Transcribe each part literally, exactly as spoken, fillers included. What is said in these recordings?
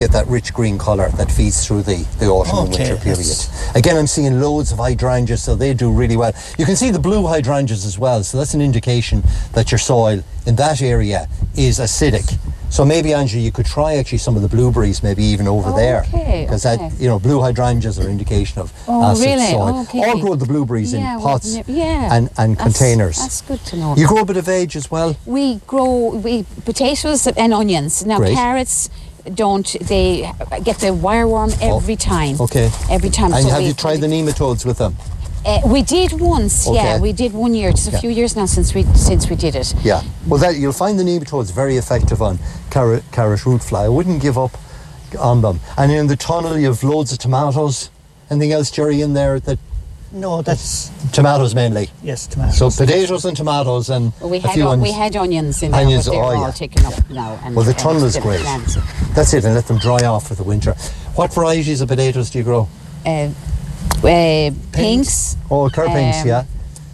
get that rich green colour that feeds through the, the autumn and Okay, winter period. that's- Again, I'm seeing loads of hydrangeas, so they do really well. You can see the blue hydrangeas as well, so that's an indication that your soil in that area is acidic. So maybe, Angela, you could try actually some of the blueberries, maybe even over Oh, there. okay, Because okay. that, you know, blue hydrangeas are indication of Oh, acid really? soil. Okay. All grow the blueberries Yeah, in well, pots ne- yeah. and, and That's- containers. That's good to know. You grow a bit of veg as well? We grow we potatoes and onions. Now Great. carrots don't they get the wireworm every time. Okay. Every time. And So have we- you tried the nematodes with them? Uh, we did once, Okay. yeah. We did one year. It's a Yeah. few years now since we since we did it. Yeah. Well, that you'll find the nematodes very effective on carrot, carrot root fly. I wouldn't give up on them. And in the tunnel, you have loads of tomatoes. Anything else, Jerry, in there? That No, that's tomatoes mainly. yes, tomatoes. So potatoes and tomatoes and Well, we a had few on, onions. we had onions in there, Onions, but they're oh, all yeah. taken up now. And, Well, the and tunnel is different great. plants. That's it, and let them dry off for the winter. What varieties of potatoes do you grow? Uh, uh, pinks. Oh, Kerpinks, Um, yeah.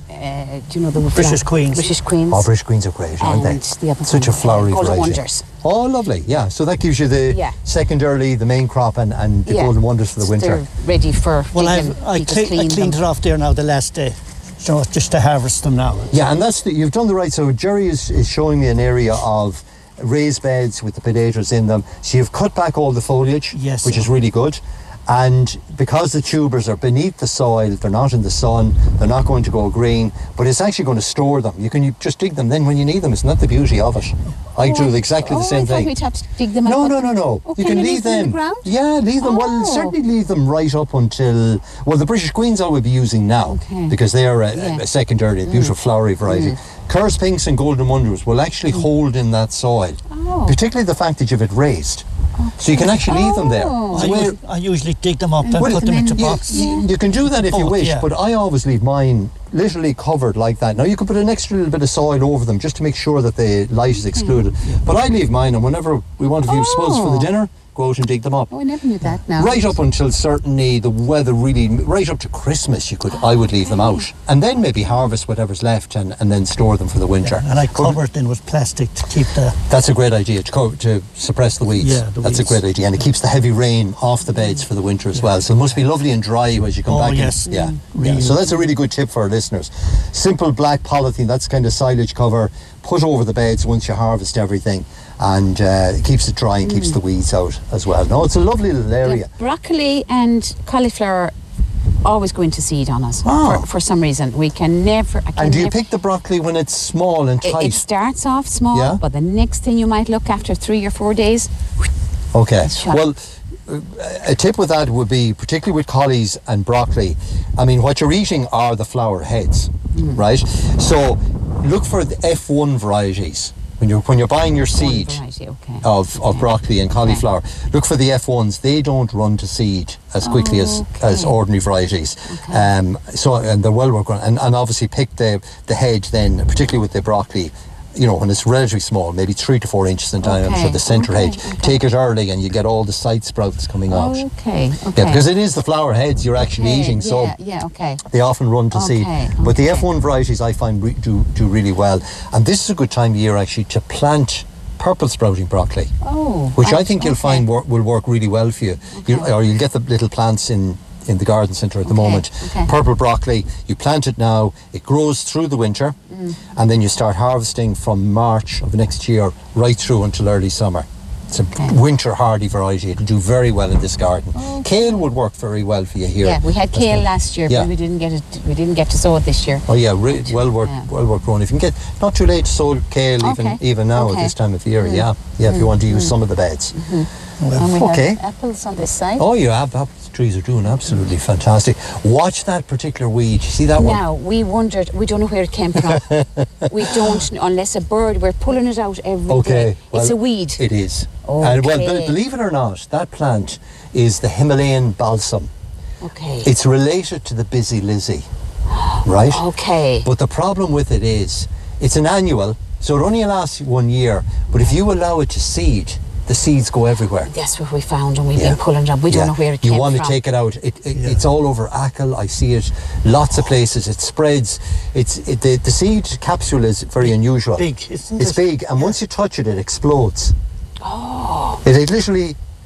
Uh, do you know the British Queens. British Queens. Oh, British Queens are great, aren't and they? the other Such a one, uh, flowery Golden variety. Wonders. Oh, lovely, yeah. So that gives you the Yeah. secondarily the main crop and, and the Yeah. Golden Wonders for the winter. They're ready for Well, digging. I've, I, You just cle- I clean cleaned them. it off there now the last day. So just to harvest them now. Yeah, and that's the, you've done the right. So Jerry is, is showing me an area of raised beds with the potatoes in them. So you've cut back all the foliage, Yes, which sir. is really good. And because the tubers are beneath the soil, they're not in the sun, they're not going to go green, but it's actually going to store them. You can you just dig them then when you need them. Isn't that the beauty of it? I Oh, do exactly oh, the same I thought thing. we'd have to dig them. and No, put no, them- no, no. Oh, you can can you leave them in them. the ground? Yeah, leave them. Well, Oh. certainly leave them right up until. Well, the British Queens I would be using now Okay. because they are a, Yeah. a secondary, beautiful flowery variety. Curse Pinks and Golden Wonders will actually hold in that soil, Oh. particularly the fact that you've it raised. So you can actually leave them there. Oh. So I, where- us- I usually dig them up and Well, put them into then- you, boxes. you, you can do that if you Both, wish, yeah. but I always leave mine literally covered like that. Now you can put an extra little bit of soil over them just to make sure that the light is excluded. But I leave mine, and whenever we want a few spuds for the Oh. dinner, go out and dig them up. Oh, I never knew that now. Right up until certainly the weather really, right up to Christmas, you could, I would leave them out, and then maybe harvest whatever's left, and, and then store them for the winter. And I But covered them with plastic to keep the... that's a great idea to, co- to suppress the weeds. Yeah, the that's weeds. a great idea, and it keeps the heavy rain off the beds for the winter as well. So it must be lovely and dry as you come Oh, back. in. yes. Yeah, Mm, yeah. really. So that's a really good tip for our listeners. Simple black polythene. That's kind of silage cover. Put over the beds once you harvest everything, and uh, it keeps it dry and keeps the weeds out as well. No, it's a lovely little Yeah, area. broccoli and cauliflower always go into seed on us Oh. for, for some reason. We can never. I can And do you never- pick the broccoli when it's small and It, tight? it starts off small, Yeah. but the next thing you might look after three or four days. Okay. It's shot. Well, uh, a tip with that would be, particularly with collies and broccoli, I mean, what you're eating are the flower heads, Mm. right? So look for the F one varieties. When you're, when you're buying your seed One variety, okay. of, of Okay. broccoli and cauliflower, look for the F ones. They don't run to seed as quickly as, as Okay. ordinary varieties. Um, so, and they're well worked on. And, and obviously pick the, the head then, particularly with the broccoli, you know, when it's relatively small, maybe three to four inches in diameter, Okay, the centre okay, hedge. okay. Take it early and you get all the side sprouts coming out. Okay, okay. Yeah, because it is the flower heads you're actually Okay, eating, so yeah, yeah, okay. they often run to seed. Okay, But the okay. F one varieties I find re- do, do really well. And this is a good time of year actually to plant purple sprouting broccoli, Oh, which I right, think you'll okay. find wor- will work really well for you. you. Or you'll get the little plants in, in the garden centre at the Okay, moment. okay. Purple broccoli, you plant it now, it grows through the winter, Mm. and then you start harvesting from March of next year right through until early summer. It's a Okay. winter hardy variety. It'll do very well in this garden. Kale would work very well for you here. Yeah, we had That's kale good. last year, Yeah. but we didn't get it. We didn't get to sow it this year. Oh yeah, re- well worth Yeah. well worth growing. If you can get not too late to sow kale even Okay. even now Okay. at this time of year. Yeah, yeah. If you want to use some of the beds. And we Okay. have apples on this side. Oh, your ap- apple trees are doing absolutely fantastic. Watch that particular weed. You see that one? Now, we wondered, we don't know where it came from. We don't, unless a bird, we're pulling it out every day. Okay. It's well, a weed. It is. And well, Okay. be- believe it or not, that plant is the Himalayan balsam. Okay. It's related to the busy lizzie, right? Okay. But the problem with it is, it's an annual, so it only lasts one year. But if you allow it to seed, the seeds go everywhere. That's what we found, and we've Yeah. been pulling it up. We Yeah. don't know where it you came want from. to take it out. It, it, It's all over Achill. I see it lots of places. It spreads. It's it, the the seed capsule is very unusual. Big, isn't It's it? big, and once you touch it, it explodes. Oh! It, it literally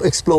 explode